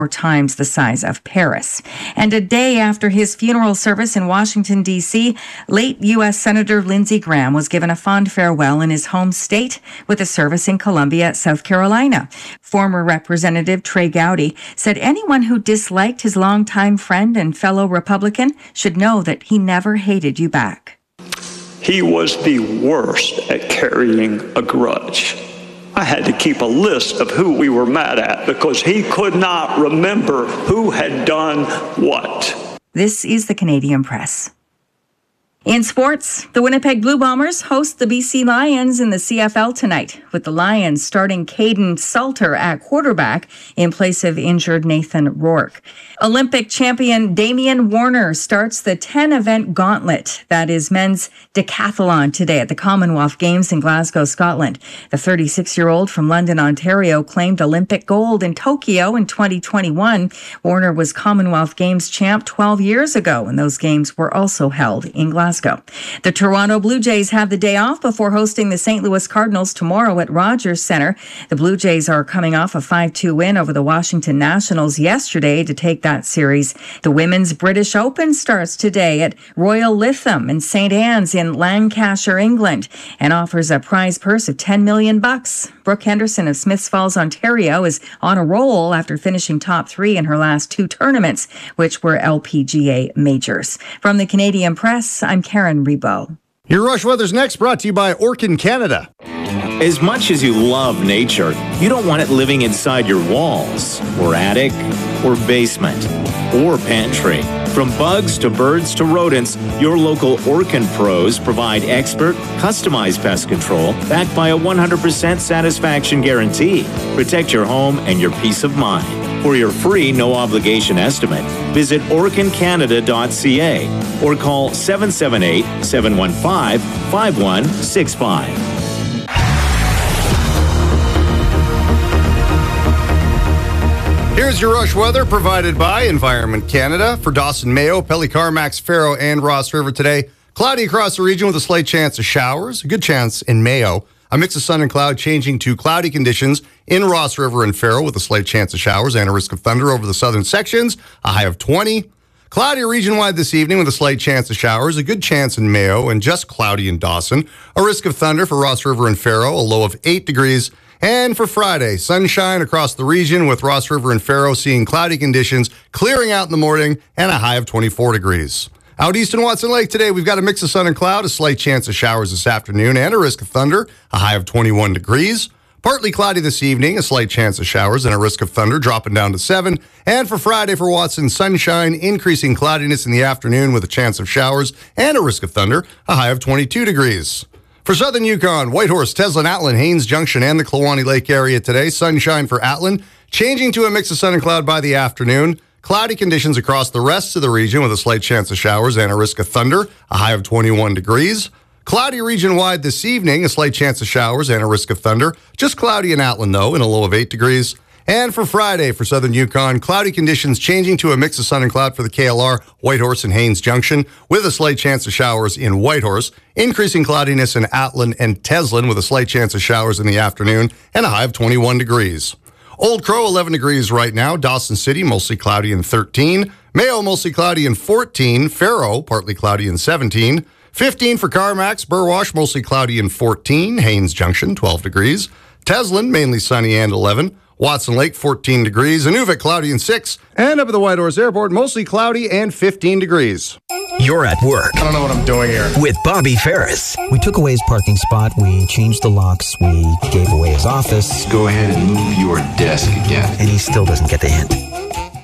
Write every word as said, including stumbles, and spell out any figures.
times the size of Paris. And a day after his funeral service in Washington, D C, late U S Senator Lindsey Graham was given a fond farewell in his home state with a service in Columbia, South Carolina. Former Representative Trey Gowdy said anyone who disliked his longtime friend and fellow Republican should know that he never hated you back. He was the worst at carrying a grudge. I had to keep a list of who we were mad at because he could not remember who had done what. This is the Canadian Press. In sports, the Winnipeg Blue Bombers host the B C Lions in the C F L tonight, with the Lions starting Caden Salter at quarterback in place of injured Nathan Rourke. Olympic champion Damian Warner starts the ten-event gauntlet, that is men's decathlon, today at the Commonwealth Games in Glasgow, Scotland. The thirty-six-year-old from London, Ontario, claimed Olympic gold in Tokyo in twenty twenty-one. Warner was Commonwealth Games champ twelve years ago, and those games were also held in Glasgow. The Toronto Blue Jays have the day off before hosting the Saint Louis Cardinals tomorrow at Rogers Centre. The Blue Jays are coming off a five two win over the Washington Nationals yesterday to take that series. The Women's British Open starts today at Royal Lytham in Saint Anne's in Lancashire, England, and offers a prize purse of ten million bucks. Brooke Henderson of Smiths Falls, Ontario, is on a roll after finishing top three in her last two tournaments, which were L P G A majors. From the Canadian Press, I'm Karen Rebo. Your Rush Weather's next, brought to you by Orkin Canada. As much as you love nature, you don't want it living inside your walls, or attic, or basement, or pantry. From bugs to birds to rodents, your local Orkin pros provide expert, customized pest control backed by a one hundred percent satisfaction guarantee. Protect your home and your peace of mind. For your free, no-obligation estimate, visit orkin canada dot c a or call seven seven eight, seven one five, five one six five. Here's your Rush Weather provided by Environment Canada. For Dawson, Mayo, Pelly, Carmax, Faro, and Ross River today. Cloudy across the region with a slight chance of showers. A good chance in Mayo. A mix of sun and cloud changing to cloudy conditions in Ross River and Faro with a slight chance of showers and a risk of thunder over the southern sections. A high of twenty. Cloudy region-wide this evening with a slight chance of showers. A good chance in Mayo and just cloudy in Dawson. A risk of thunder for Ross River and Faro. A low of eight degrees. And for Friday, sunshine across the region with Ross River and Faro seeing cloudy conditions, clearing out in the morning, and a high of twenty-four degrees. Out east in Watson Lake today, we've got a mix of sun and cloud, a slight chance of showers this afternoon, and a risk of thunder, a high of twenty-one degrees. Partly cloudy this evening, a slight chance of showers, and a risk of thunder, dropping down to seven. And for Friday for Watson, sunshine, increasing cloudiness in the afternoon with a chance of showers, and a risk of thunder, a high of twenty-two degrees. For southern Yukon, Whitehorse, Teslin, Atlin, Haines Junction, and the Kluwani Lake area today. Sunshine for Atlin, changing to a mix of sun and cloud by the afternoon. Cloudy conditions across the rest of the region with a slight chance of showers and a risk of thunder, a high of twenty-one degrees. Cloudy region-wide this evening, a slight chance of showers and a risk of thunder. Just cloudy in Atlin, though, and a low of eight degrees. And for Friday for southern Yukon, cloudy conditions changing to a mix of sun and cloud for the K L R, Whitehorse, and Haines Junction, with a slight chance of showers in Whitehorse. Increasing cloudiness in Atlin and Teslin with a slight chance of showers in the afternoon and a high of twenty-one degrees. Old Crow, eleven degrees right now. Dawson City, mostly cloudy and thirteen. Mayo, mostly cloudy and fourteen. Faro, partly cloudy and seventeen. fifteen for Carmax. Burwash, mostly cloudy and fourteen. Haines Junction, twelve degrees. Teslin, mainly sunny and eleven. Watson Lake, fourteen degrees. Inuvik, cloudy and six. And up at the Whitehorse Airport, mostly cloudy and fifteen degrees. You're at work. I don't know what I'm doing here. With Bobby Ferris. We took away his parking spot. We changed the locks. We gave away his office. Go ahead and move your desk again. And he still doesn't get the hint.